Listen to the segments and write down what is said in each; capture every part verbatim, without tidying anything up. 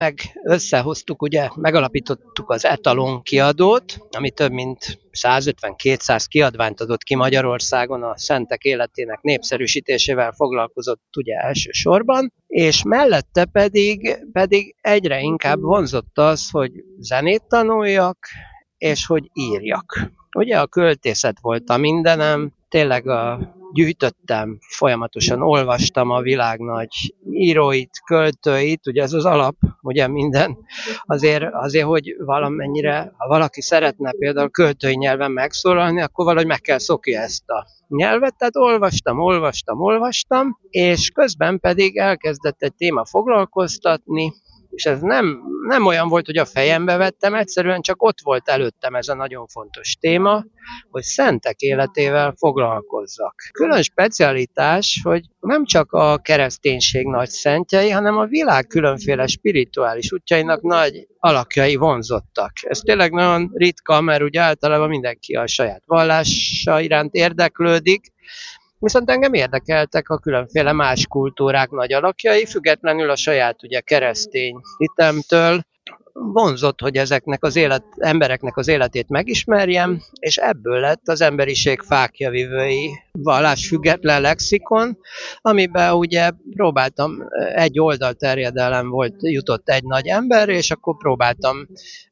meg összehoztuk, ugye megalapítottuk az Etalon kiadót, ami több mint százötven-kétszáz kiadványt adott ki Magyarországon, a szentek életének népszerűsítésével foglalkozott ugye elsősorban, és mellette pedig, pedig egyre inkább vonzott az, hogy zenét tanuljak, és hogy írjak. Ugye a költészet volt a mindenem, tényleg a gyűjtöttem, folyamatosan olvastam a világ nagy íróit, költőit, ugye ez az alap, ugye minden, azért, azért, hogy valamennyire, ha valaki szeretne például költői nyelven megszólalni, akkor valahogy meg kell szokja ezt a nyelvet, tehát olvastam, olvastam, olvastam, és közben pedig elkezdett egy téma foglalkoztatni, és ez nem, nem olyan volt, hogy a fejembe vettem, egyszerűen csak ott volt előttem ez a nagyon fontos téma, hogy szentek életével foglalkozzak. Külön specialitás, hogy nem csak a kereszténység nagy szentjei, hanem a világ különféle spirituális útjainak nagy alakjai vonzottak. Ez tényleg nagyon ritka, mert ugye általában mindenki a saját vallása iránt érdeklődik, viszont engem érdekeltek a különféle más kultúrák nagy alakjai, függetlenül a saját ugye keresztény hitemtől. Vonzott, hogy ezeknek az élet, embereknek az életét megismerjem, és ebből lett az emberiség fáklyavivői vallásfüggetlen lexikon, amiben ugye próbáltam, egy oldalterjedelem volt, jutott egy nagy ember, és akkor próbáltam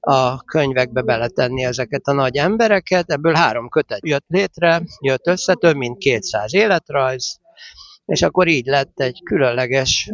a könyvekbe beletenni ezeket a nagy embereket, ebből három kötet jött létre, jött össze, több mint kétszáz életrajz, és akkor így lett egy különleges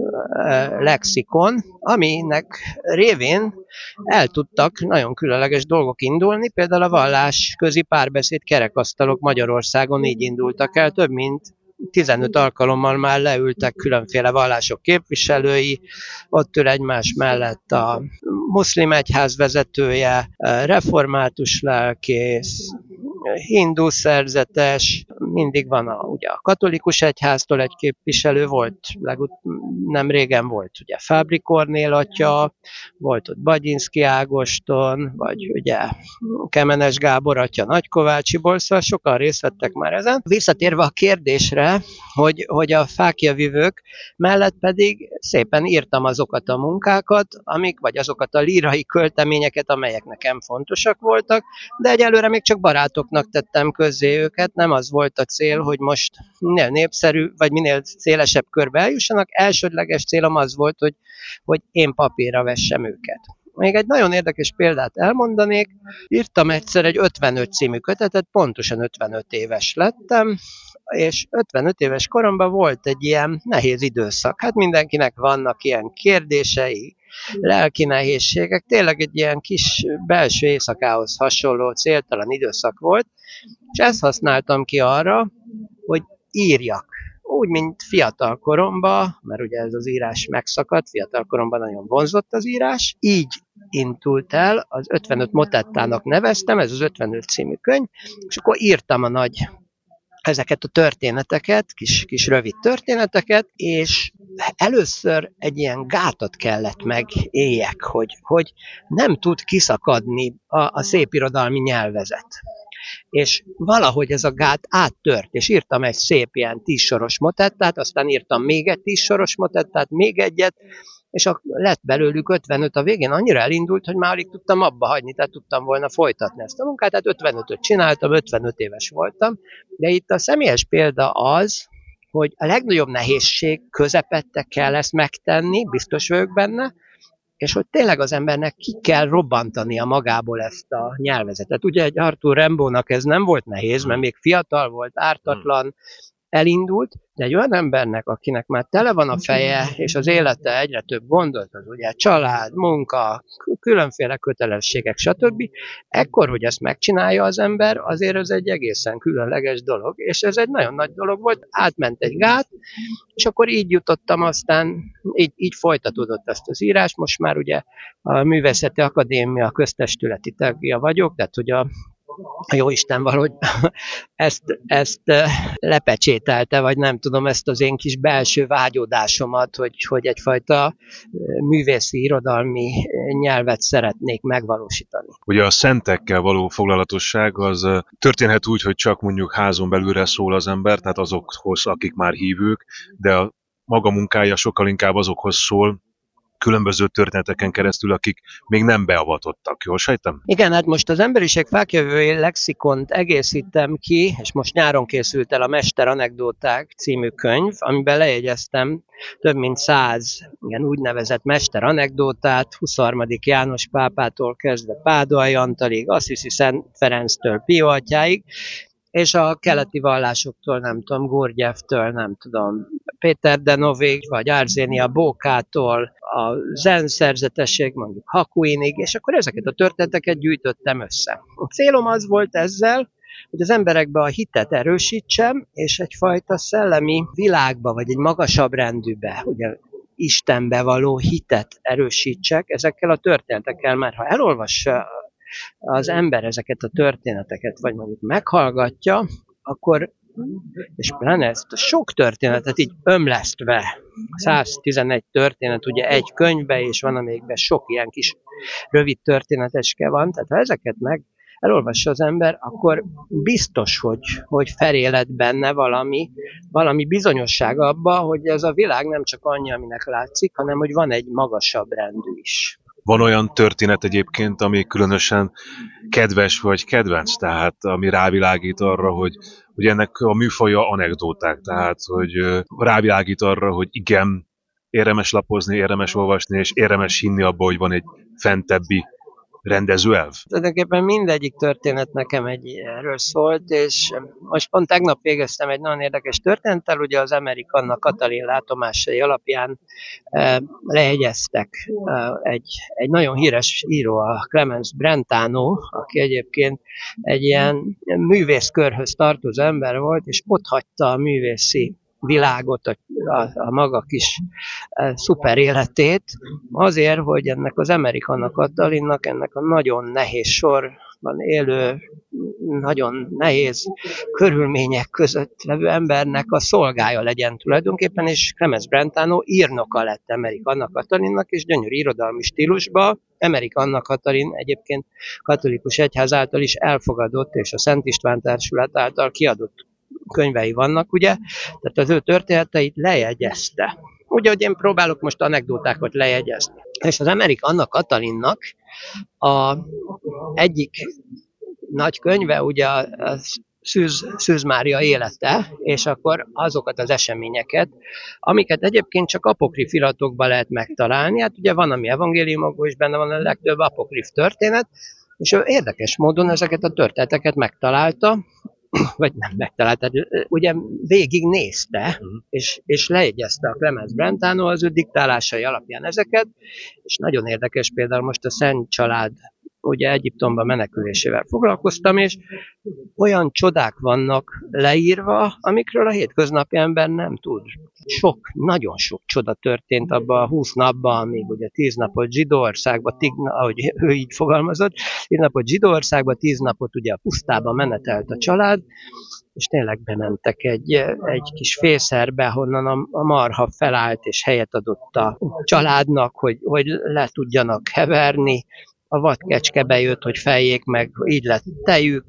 lexikon, aminek révén el tudtak nagyon különleges dolgok indulni, például a vallás közi párbeszéd kerekasztalok Magyarországon így indultak el, több mint tizenöt alkalommal már leültek különféle vallások képviselői, ott ül egymás mellett a muszlim egyház vezetője, református lelkész, hindu szerzetes, mindig van a, ugye a katolikus egyháztól egy képviselő, volt, legut- nem régen volt ugye Fábri Kornél atya, volt ott Bagyinszky Ágoston, vagy ugye Kemenes Gábor atya Nagykovácsiból, szóval sokan részt vettek már ezen. Visszatérve a kérdésre, hogy, hogy a fáklyavivők mellett pedig szépen írtam azokat a munkákat, amik, vagy azokat a lírai költeményeket, amelyek nekem fontosak voltak, de egyelőre még csak barátoknak tettem közzé őket, nem az volt a cél, hogy most minél népszerű, vagy minél szélesebb körbe eljussanak, elsődleges célom az volt, hogy, hogy én papírra vessem őket. Még egy nagyon érdekes példát elmondanék, írtam egyszer egy ötvenöt című kötetet, pontosan ötvenöt éves lettem, és ötvenöt éves koromban volt egy ilyen nehéz időszak. Hát mindenkinek vannak ilyen kérdései, lelki nehézségek, tényleg egy ilyen kis belső éjszakához hasonló céltalan időszak volt, és ezt használtam ki arra, hogy írjak. Úgy, mint fiatal koromban, mert ugye ez az írás megszakadt, fiatal koromban nagyon vonzott az írás, így indult el, az ötvenöt motettának neveztem, ez az ötvenöt című könyv, és akkor írtam a nagy ezeket a történeteket, kis, kis rövid történeteket, és először egy ilyen gátat kellett megéljek, hogy, hogy nem tud kiszakadni a, a szépirodalmi nyelvezet. És valahogy ez a gát áttört, és írtam egy szép ilyen tízsoros motettát, aztán írtam még egy tízsoros motettát, még egyet, és a, lett belőlük ötvenöt, a végén annyira elindult, hogy már alig tudtam abba hagyni, tehát tudtam volna folytatni ezt a munkát, tehát ötvenötöt csináltam, ötvenöt éves voltam, de itt a személyes példa az, hogy a legnagyobb nehézség közepette kell ezt megtenni, biztos vagyok benne, és hogy tényleg az embernek ki kell robbantania magából ezt a nyelvezetet. Ugye egy Arthur Rimbaudnak ez nem volt nehéz, mert még fiatal volt, ártatlan, elindult, de egy olyan embernek, akinek már tele van a feje, és az élete egyre több gondot, az ugye család, munka, különféle kötelességek, stb. Ekkor, hogy ezt megcsinálja az ember, azért ez egy egészen különleges dolog, és ez egy nagyon nagy dolog volt, átment egy gát, és akkor így jutottam aztán, így, így folytatódott ezt az írás, most már ugye a Művészeti Akadémia köztestületi tagja vagyok, tehát hogy a a Jóisten valahogy ezt, ezt lepecsételte, vagy nem tudom, ezt az én kis belső vágyódásomat, hogy, hogy egyfajta művészi, irodalmi nyelvet szeretnék megvalósítani. Ugye a szentekkel való foglalatosság az történhet úgy, hogy csak mondjuk házon belülre szól az ember, tehát azokhoz, akik már hívők, de a maga munkája sokkal inkább azokhoz szól, különböző történeteken keresztül, akik még nem beavatottak. Jól sejtem? Igen, hát most az Emberiség fákjövői lexikont egészítem ki, és most nyáron készült el a Mester Anekdóták című könyv, amiben lejegyeztem több mint száz ilyen úgynevezett mester anekdótát, huszonharmadik János pápától kezdve Páduai Antalig, Assisi Szent Ferenctől Pio atyáig, és a keleti vallásoktól, nem tudom, Gurdjiefftől, nem tudom, Péter Denovig, vagy Arzénia Bókától, a zen szerzetesség, mondjuk Hakuinig, és akkor ezeket a történeteket gyűjtöttem össze. A célom az volt ezzel, hogy az emberekbe a hitet erősítsem, és egyfajta szellemi világba, vagy egy magasabb rendűbe, ugye Istenbe való hitet erősítsek ezekkel a történetekkel, mert ha elolvassa az ember ezeket a történeteket, vagy mondjuk meghallgatja, akkor, és pláne ezt a sok történetet így ömlesztve, száztizenegy történet ugye egy könyvbe, és van amikben sok ilyen kis rövid történeteske van, tehát ha ezeket meg elolvassa az ember, akkor biztos, hogy, hogy feléled benne valami, valami bizonyosság abba, hogy ez a világ nem csak annyi, aminek látszik, hanem hogy van egy magasabb rendű is. Van olyan történet egyébként, ami különösen kedves vagy kedvenc, tehát ami rávilágít arra, hogy, hogy ennek a műfaja anekdóták, tehát hogy rávilágít arra, hogy igen, érdemes lapozni, érdemes olvasni, és érdemes hinni abba, hogy van egy fentebbi rendezőelv? Tulajdonképpen mindegyik történet nekem egy erről szólt, és most pont tegnap végeztem egy nagyon érdekes történettel, ugye az Amerikanna Katalin látomásai alapján eh, lejegyeztek eh, egy, egy nagyon híres író, a Clemens Brentano, aki egyébként egy ilyen művészkörhöz tartozó ember volt, és ott hagyta a művészi világot, a, a, a maga kis e, szuper életét, azért, hogy ennek az Amerikanna Katalinnak, ennek a nagyon nehéz sorban élő, nagyon nehéz körülmények között levő embernek a szolgája legyen tulajdonképpen, és Clemens Brentano írnoka lett Amerikanna Katalinnak, és gyönyörű irodalmi stílusba. Amerikanna Katalin egyébként katolikus egyház által is elfogadott, és a Szent István Társulat által kiadott könyvei vannak, ugye? Tehát az ő történeteit lejegyezte. Ugye, hogy én próbálok most anekdótákat lejegyezni. És az Amerikanna Katalinnak a egyik nagy könyve, ugye a Szűz, Szűz Mária élete, és akkor azokat az eseményeket, amiket egyébként csak apokrif iratokban lehet megtalálni. Hát ugye van, ami evangéliumokban is benne van, a legtöbb apokrif történet, és ő érdekes módon ezeket a történeteket megtalálta, vagy nem megtalálta, ugye végig nézte, uh-huh. és, és lejegyezte a Clemens Brentano az ő diktálásai alapján ezeket, és nagyon érdekes például most a Szent Család, ugye Egyiptomba menekülésével foglalkoztam, és olyan csodák vannak leírva, amikről a hétköznapi ember nem tud. Sok, nagyon sok csoda történt abban a húsz napban, amíg ugye tíz napot Zsidóországba, ahogy ő így fogalmazott, tíz napot Zsidóországba, tíz napot ugye a pusztába menetelt a család, és tényleg bementek egy, egy kis fészerbe, honnan a, a marha felállt, és helyet adott a családnak, hogy, hogy le tudjanak heverni. A vadkecske bejött, hogy feljék meg, így lett tejük,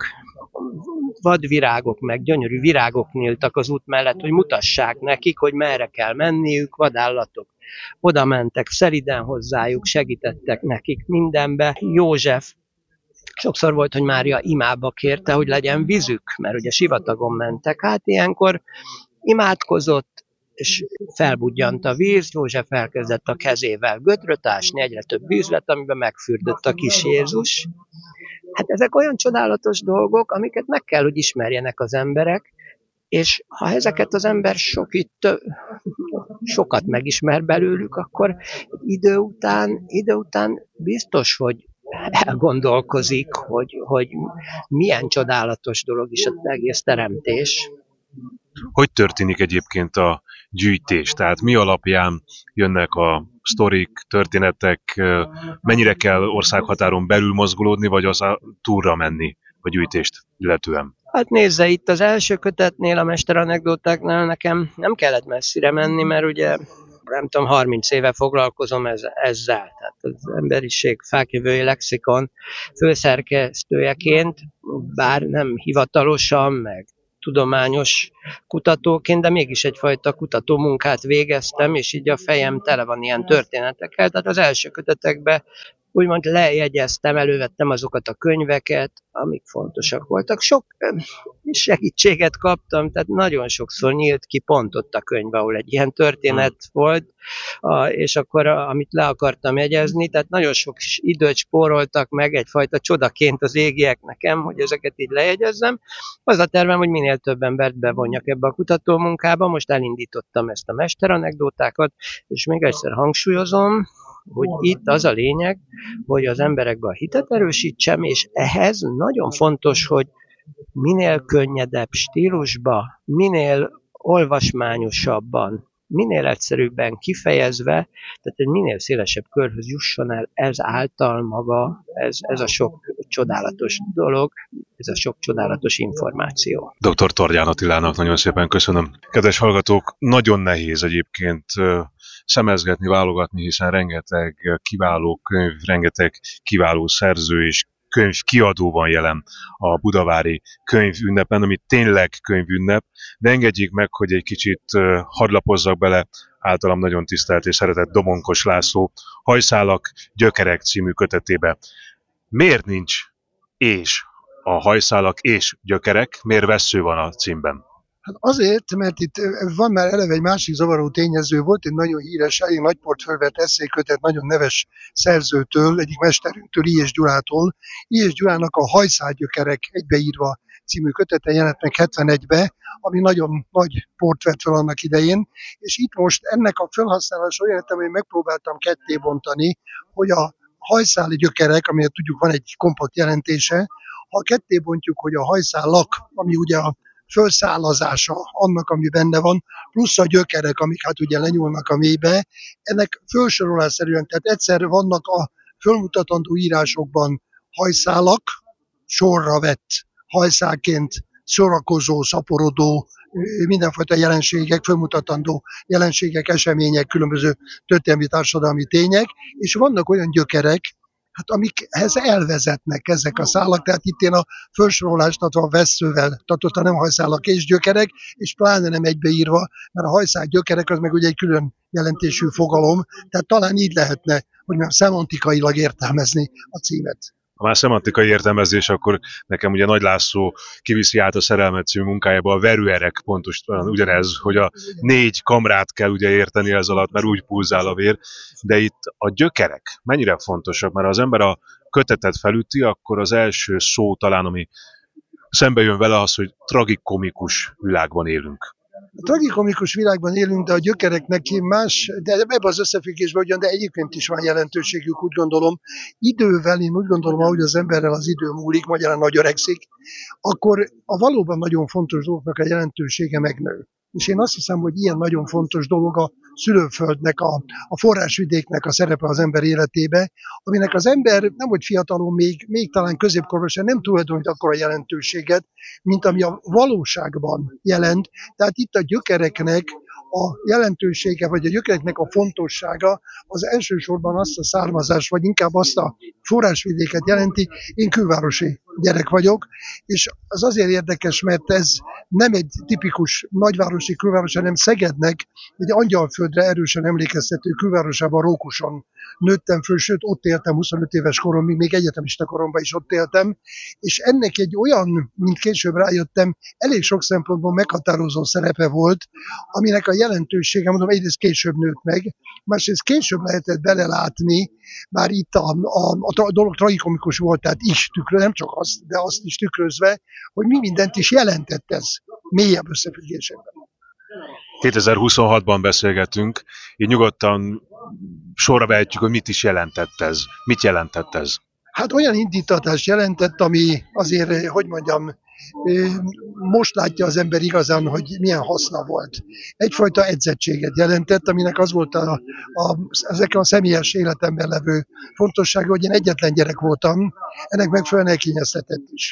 vadvirágok meg, gyönyörű virágok nyíltak az út mellett, hogy mutassák nekik, hogy merre kell menniük, vadállatok oda mentek szeliden hozzájuk, segítettek nekik mindenbe. József sokszor volt, hogy Mária imába kérte, hogy legyen vízük, mert ugye sivatagon mentek, hát ilyenkor imádkozott, és felbudjant a víz, József elkezdett a kezével gödröt ásni, egyre több víz lett, amiben megfürdött a kis Jézus. Hát ezek olyan csodálatos dolgok, amiket meg kell, hogy ismerjenek az emberek, és ha ezeket az ember sok itt, sokat megismer belőlük, akkor idő után, idő után biztos, hogy elgondolkozik, hogy, hogy milyen csodálatos dolog is az egész teremtés. Hogy történik egyébként a gyűjtés? Tehát mi alapján jönnek a sztorik, történetek, mennyire kell országhatáron belül mozgolódni, vagy az a túlra menni a gyűjtést illetően? Hát nézze, itt az első kötetnél, a Mester Anekdótáknál nekem nem kellett messzire menni, mert ugye nem tudom, harminc éve foglalkozom ezzel. Tehát az Emberiség fákjövői lexikon főszerkesztőjeként, bár nem hivatalosan, meg tudományos kutatóként, de mégis egyfajta kutató munkát végeztem, és így a fejem tele van ilyen történetekkel. Tehát az első kötetekben úgymond lejegyeztem, elővettem azokat a könyveket, amik fontosak voltak. Sok segítséget kaptam, tehát nagyon sokszor nyílt ki pont ott a könyv, ahol egy ilyen történet volt, és akkor amit le akartam jegyezni, tehát nagyon sok időt spóroltak meg egyfajta csodaként az égiek nekem, hogy ezeket így lejegyezzem. Az a tervem, hogy minél több embert bevonjak ebbe a kutatómunkába, most elindítottam ezt a mesteranekdótákat, és még egyszer hangsúlyozom, hogy itt az a lényeg, hogy az emberekbe a hitet erősítsem, és ehhez nagyon fontos, hogy minél könnyedebb stílusba, minél olvasmányosabban, minél egyszerűbben kifejezve, tehát egy minél szélesebb körhöz jusson el ez által maga, ez, ez a sok csodálatos dolog, ez a sok csodálatos információ. doktor Tordján Attilának nagyon szépen köszönöm. Kedves hallgatók, nagyon nehéz egyébként szemezgetni, válogatni, hiszen rengeteg kiváló könyv, rengeteg kiváló szerző és könyv kiadó van jelen a budavári könyvünnepen, ami tényleg könyvünnep, de engedjék meg, hogy egy kicsit hadlapozzak bele általam nagyon tisztelt és szeretett Domonkos László Hajszálak, gyökerek című kötetébe. Miért nincs és a hajszálak és gyökerek, miért vessző van a címben? Hát azért, mert itt van már eleve egy másik zavaró tényező, volt egy nagyon híres, elég nagy portfölvett eszékötet, nagyon neves szerzőtől, egyik mesterünktől, Ilyes Gyulától. Ilyes Gyulának a Hajszálgyökerek egybeírva című kötete jelent meg hetvenegybe, ami nagyon nagy port vett fel annak idején, és itt most ennek a felhasználása olyan, hogy megpróbáltam ketté bontani, hogy a hajszáli gyökerek, amelyet tudjuk van egy kompakt jelentése, ha ketté bontjuk, hogy a hajszálak, ami ugye a felszállazása annak, ami benne van, plusz a gyökerek, amik hát ugye lenyúlnak a mélybe, ennek felsorolásszerűen, tehát egyszer vannak a fölmutatandó írásokban hajszálak, sorra vett hajszálként szórakozó, szaporodó, mindenfajta jelenségek, fölmutatandó jelenségek, események, különböző történelmi társadalmi tények, és vannak olyan gyökerek, hát amikhez elvezetnek ezek a szálak, tehát itt én a felsorolást a vesszővel tartottam, nem hajszálak és gyökerek, és pláne nem egybeírva, mert a hajszál gyökerek az meg ugye egy külön jelentésű fogalom, tehát talán így lehetne, hogy már szemantikailag értelmezni a címet. Ha már szemantikai értelmezés, akkor nekem ugye Nagy László kiviszi át a Szerelmet című munkájába a verőerek pontosan ugyanez, hogy a négy kamrát kell ugye érteni ez alatt, mert úgy pulzál a vér, de itt a gyökerek mennyire fontosak, mert ha az ember a kötetet felüti, akkor az első szó talán, ami szembe jön vele az, hogy tragikomikus világban élünk. A tragikomikus világban élünk, de a gyökereknek más, de ebben az összefüggésben ugyan, de egyébként is van jelentőségük, úgy gondolom. Idővel, én úgy gondolom, ahogy az emberrel az idő múlik, magyarán nagy öregszik, akkor a valóban nagyon fontos dolgoknak a jelentősége megnő. És én azt hiszem, hogy ilyen nagyon fontos dolog a szülőföldnek, a, a forrásvidéknek a szerepe az ember életébe, aminek az ember nem hogy fiatalon, még, még talán középkorban sem nem tulajdonít akkora jelentőséget, mint ami a valóságban jelent. Tehát itt a gyökereknek a jelentősége, vagy a gyökereknek a fontossága az elsősorban azt a származást, vagy inkább azt a forrásvidéket jelenti. Én külvárosi gyerek vagyok, és az azért érdekes, mert ez nem egy tipikus nagyvárosi külváros, hanem Szegednek egy Angyalföldre erősen emlékeztető külvárosában, Rókuson nőttem föl, sőt ott éltem huszonöt éves koromig, még egyetemista koromban is ott éltem, és ennek egy olyan, mint később rájöttem, elég sok szempontból meghatározó szerepe volt, aminek a jelentősége, mondom, egyrészt később nőtt meg, másrészt később lehetett belelátni, már itt a, a, a dolog tragikomikus volt, tehát is tükrözve, nem csak azt, de azt is tükrözve, hogy mi mindent is jelentett ez mélyebb összefüggésekben. kétezer-huszonhatban beszélgetünk, így nyugodtan sorra vehetjük, hogy mit is jelentett ez. Mit jelentett ez? Hát olyan indítatást jelentett, ami azért, hogy mondjam, most látja az ember igazán, hogy milyen haszna volt. Egyfajta edzettséget jelentett, aminek az volt a, a, ezek a személyes életemben levő fontossága, hogy én egyetlen gyerek voltam, ennek megfelelően elkényeztetett is.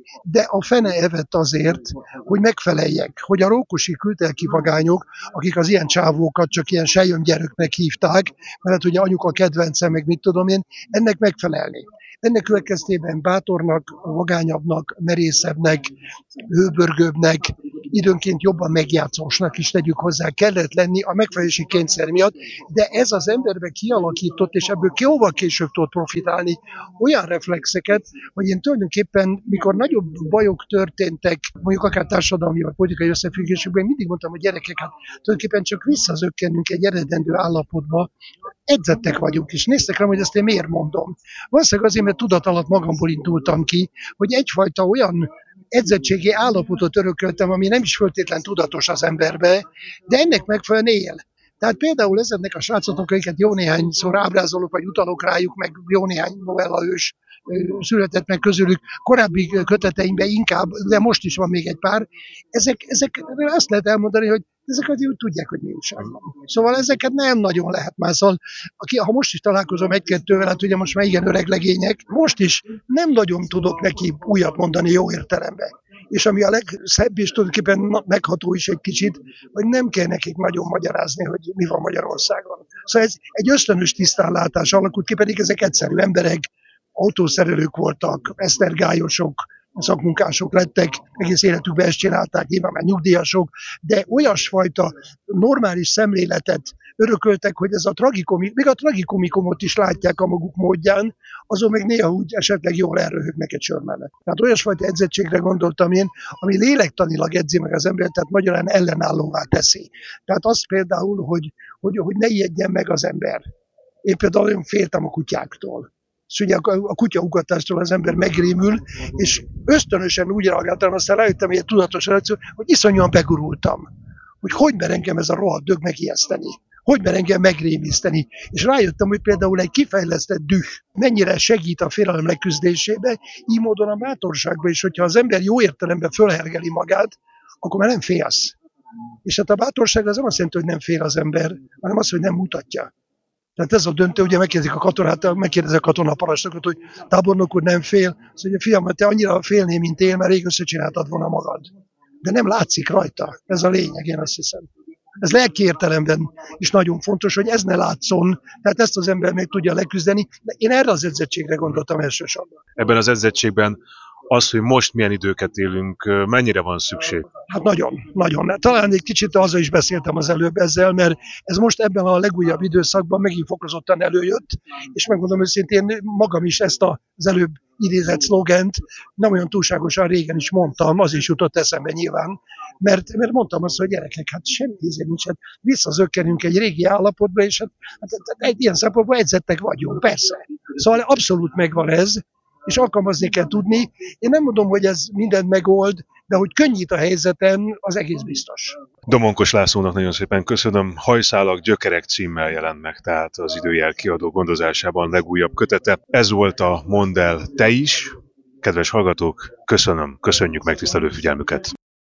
de a fene evett azért, hogy megfeleljek, hogy a rókusi kültelkivagányok, akik az ilyen csávókat csak ilyen selyömgyeröknek hívták, mert ugye anyuka kedvence, meg mit tudom én, ennek megfelelni. Ennek következtében bátornak, vagányabbnak, merészebbnek, hőbörgőbbnek, időnként jobban megjátszósnak is tegyük hozzá kellett lenni a megfelelési kényszer miatt, de ez az emberbe kialakított, és ebből jóval később tud profitálni olyan reflexeket, hogy én tulajdonképpen, mikor nagyobb bajok történtek, mondjuk akár társadalmi vagy politikai összefüggésükben, mindig mondtam, hogy gyerekek, hát tulajdonképpen csak visszazökkennünk egy eredendő állapotba, edzettek vagyunk, és néztek rám, hogy ezt én miért mondom. Valószínűleg azért, mert tudat alatt magamból indultam ki, hogy egyfajta olyan edzettségi állapotot örököltem, ami nem is föltétlen tudatos az emberbe, de ennek megfelelően él. Tehát például ezeknek a srácoknak, akiket jó néhányszor ábrázolok, vagy utalok rájuk, meg jó néhány novellaős született meg közülük, korábbi köteteimben inkább, de most is van még egy pár, ezek, ezek azt lehet elmondani, hogy ezek azért tudják, hogy mi újság van. Szóval ezeket nem nagyon lehet már. Szóval, aki, ha most is találkozom egy-kettővel, hát ugye most már igen öreg legények, most is nem nagyon tudok neki újat mondani jó értelemben. És ami a legszebb, és tulajdonképpen megható is egy kicsit, hogy nem kell nekik nagyon magyarázni, hogy mi van Magyarországon. Szóval ez egy ösztönös tisztánlátás alakult ki, pedig ezek egyszerű emberek, autószerelők voltak, esztergályosok, szakmunkások lettek, egész életükben ezt csinálták, nyilván már nyugdíjasok, de olyasfajta normális szemléletet örököltek, hogy ez a tragikomik, még a tragikomikumot is látják a maguk módján, azon meg néha úgy esetleg jól elröhögnek egy sör mellett. Tehát olyasfajta edzettségre gondoltam én, ami lélektanilag edzi meg az embert, tehát magyarán ellenállóvá teszi. Tehát az például, hogy, hogy, hogy ne ijedjen meg az ember. Én például nagyon féltem a kutyáktól. És ugye a kutyaugatástól az ember megrémül, és ösztönösen úgy reagáltam, aztán rájöttem, hogy egy tudatos reakció, hogy iszonyúan begurultam. Hogy hogy mer engem ez a rohadt dög megijeszteni. Hogy mer engem megrémiszteni. És rájöttem, hogy például egy kifejlesztett düh mennyire segít a félelem leküzdésébe, így módon a bátorságban is, hogyha az ember jó értelemben fölhergeli magát, akkor már nem félsz. És hát a bátorság az nem azt jelenti, hogy nem fél az ember, hanem az, hogy nem mutatja. Tehát ez a döntő, ugye megkérdezik a katonát, megkérdezik a katonaparancsnokot, hogy tábornok úr nem fél. Azt mondja, fiam, te annyira félnél, mint én, mert rég összecsináltad volna magad. De nem látszik rajta. Ez a lényeg, én azt hiszem. Ez lelki értelemben is nagyon fontos, hogy ez ne látszon, tehát ezt az ember még tudja leküzdeni. De én erre az edzettségre gondoltam elsősorban. Ebben az edzettségben az, hogy most milyen időket élünk, mennyire van szükség? Hát nagyon, nagyon. Talán egy kicsit azzal is beszéltem az előbb ezzel, mert ez most ebben a legújabb időszakban megint fokozottan előjött, és megmondom őszintén, magam is ezt az előbb idézett szlogent nem olyan túlságosan régen is mondtam, az is jutott eszembe nyilván, mert, mert mondtam azt, hogy gyerekek, hát semmi íze nincs, hát visszazökkenünk egy régi állapotba, és hát, hát, hát egy ilyen szempontból edzettek vagyunk, persze. Szóval abszolút megvan ez, és alkalmazni kell tudni. Én nem mondom, hogy ez mindent megold, de hogy könnyít a helyzeten, az egész biztos. Domonkos Lászlónak nagyon szépen köszönöm. Hajszálak, gyökerek címmel jelent meg, tehát az Időjel kiadó gondozásában legújabb kötete. Ez volt a Mondd el te is. Kedves hallgatók, köszönöm, köszönjük megtisztelő figyelmüket.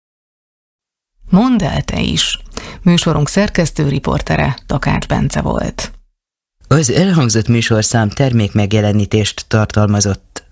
Mondd el te is. Műsorunk szerkesztő riportere Takács Bence volt. Az elhangzott műsorszám termékmegjelenítést tartalmazott.